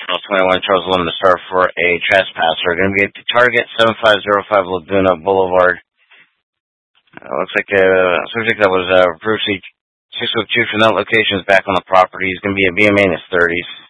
21 Charles Lemon to start for a trespasser. Going to be at the target 7505 Laguna Boulevard. Looks like a subject that was Brucey 602 from that location is back on the property. He's going to be a BMA in his 30s.